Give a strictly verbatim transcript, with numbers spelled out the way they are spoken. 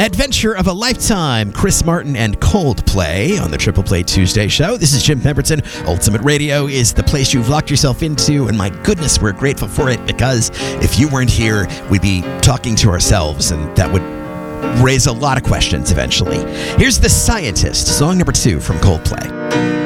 Adventure of a Lifetime, Chris Martin and Coldplay on the Triple Play Tuesday show. This is Jim Pemberton. Ultimate Radio is the place you've locked yourself into, and my goodness, we're grateful for it, because if you weren't here, we'd be talking to ourselves, and that would raise a lot of questions eventually. Here's The Scientist, song number two from Coldplay.